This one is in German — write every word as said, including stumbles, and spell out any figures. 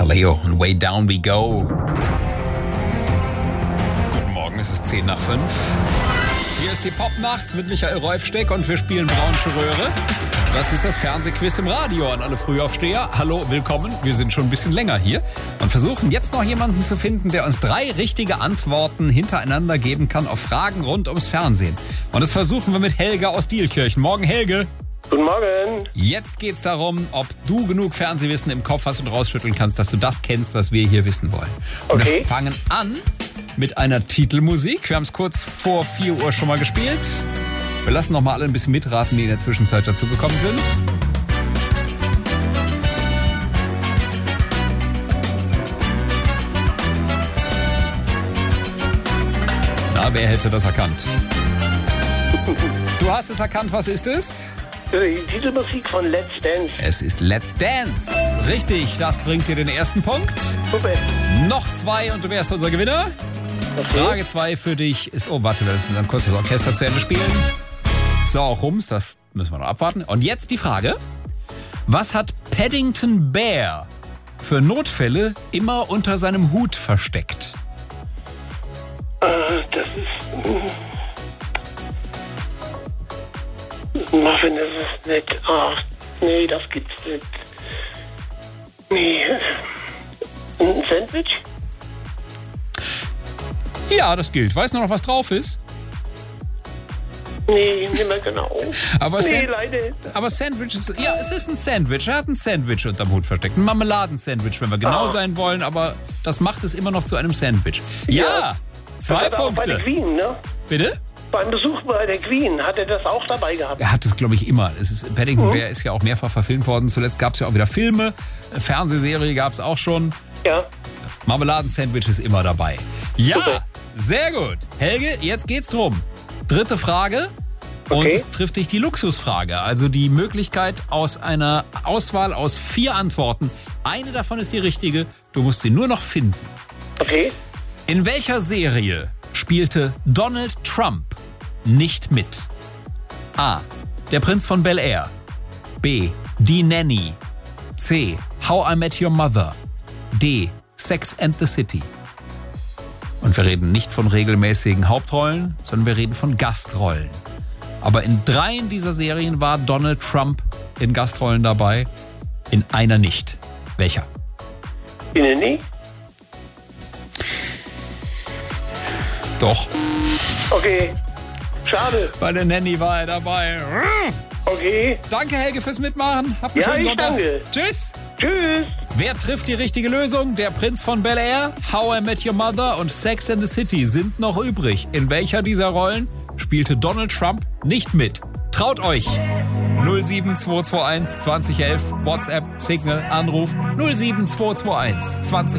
Kaleo und Way Down We Go. Guten Morgen, es ist zehn nach fünf. Hier ist die Popnacht mit Michael Reufsteck und wir spielen Braunsche Röhre. Das ist das Fernsehquiz im Radio an alle Frühaufsteher. Hallo, willkommen. Wir sind schon ein bisschen länger hier und versuchen jetzt noch jemanden zu finden, der uns drei richtige Antworten hintereinander geben kann auf Fragen rund ums Fernsehen. Und das versuchen wir mit Helge aus Dielkirchen. Morgen, Helge. Guten Morgen. Jetzt geht's darum, ob du genug Fernsehwissen im Kopf hast und rausschütteln kannst, dass du das kennst, was wir hier wissen wollen. Und Okay. wir fangen an mit einer Titelmusik. Wir haben es kurz vor vier Uhr schon mal gespielt. Wir lassen noch mal alle ein bisschen mitraten, die in der Zwischenzeit dazu gekommen sind. Na, wer hätte das erkannt? Du hast es erkannt, was ist es? Die Titelmusik von Let's Dance. Es ist Let's Dance. Richtig, das bringt dir den ersten Punkt. Super. Noch zwei und du wärst unser Gewinner. Okay. Frage zwei für dich ist... Oh, warte, wir müssen dann kurz das Orchester zu Ende spielen. So, auch Rums, das müssen wir noch abwarten. Und jetzt die Frage. Was hat Paddington Bear für Notfälle immer unter seinem Hut versteckt? Äh, das ist... Hm. Muffin, das ist nicht... Ach, nee, das gibt's nicht. Nee. Ein Sandwich? Ja, das gilt. Weißt du noch, was drauf ist? Nee, nicht mehr genau. Aber, nee, San- leider. aber Sandwich ist... Ja, es ist ein Sandwich. Er hat ein Sandwich unterm Hut versteckt. Ein Marmeladensandwich, wenn wir genau Ah. sein wollen. Aber das macht es immer noch zu einem Sandwich. Ja, Ja. zwei Das hat er auch bei der Punkte. Queen, ne? Bitte? Beim Besuch bei der Queen hat er das auch dabei gehabt. Er hat es, glaube ich, immer. Es ist, Paddington Mhm. Bear ist ja auch mehrfach verfilmt worden. Zuletzt gab es ja auch wieder Filme. Fernsehserie gab es auch schon. Ja. Marmeladensandwich ist immer dabei. Ja, Super. sehr gut. Helge, jetzt geht's drum. Dritte Frage. Und Okay. es trifft dich die Luxusfrage. Also die Möglichkeit aus einer Auswahl aus vier Antworten. Eine davon ist die richtige. Du musst sie nur noch finden. Okay. In welcher Serie spielte Donald Trump nicht mit? A. Der Prinz von Bel-Air. B. Die Nanny. C. How I Met Your Mother. D. Sex and the City. Und wir reden nicht von regelmäßigen Hauptrollen, sondern wir reden von Gastrollen. Aber in dreien dieser Serien war Donald Trump in Gastrollen dabei, in einer nicht. Welcher? Die Nanny? Doch. Okay. Schade. Bei der Nanny war er dabei. Okay. Danke, Helge, fürs Mitmachen. Habt einen Ja, schönen ich Sonntag. danke. Tschüss. Tschüss. Wer trifft die richtige Lösung? Der Prinz von Bel-Air, How I Met Your Mother und Sex and the City sind noch übrig. In welcher dieser Rollen spielte Donald Trump nicht mit? Traut euch! null sieben zwei zwei eins zwanzig elf, WhatsApp, Signal, Anruf null sieben zwei zwei eins zwanzig